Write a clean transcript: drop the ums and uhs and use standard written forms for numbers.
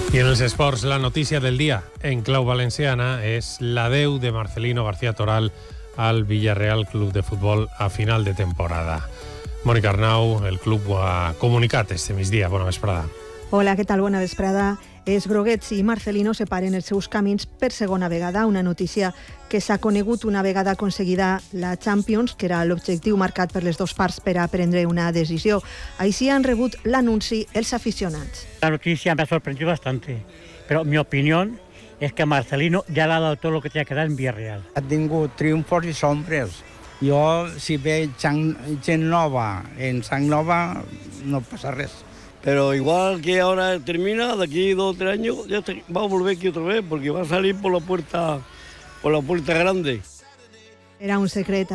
I en els esports, la notícia del dia en clau valenciana és l'adeu de Marcelino García Toral al Villarreal Club de Futbol a final de temporada. Mònica Arnau, el club ho ha comunicat este migdia. Bona vesprada. Hola, què tal? Bona vesprada. Els groguets i Marcelino separen els seus camins per segona vegada, una notícia que s'ha conegut una vegada aconseguida la Champions, que era l'objectiu marcat per les dues parts per a prendre una decisió. Així han rebut l'anunci els aficionats. La noticia me ha sorprendido bastante, pero mi opinión es que Marcelino ya le ha dado todo lo que tenía que dar en Villarreal. Ha tingut triomfos i sombres. Jo, si veig gent nova en sang nova, no passa res. Pero igual que ahora termina, de aquí 2 o 3 años, ya va a volver aquí otra vez, porque va a salir por la puerta grande. Era un secret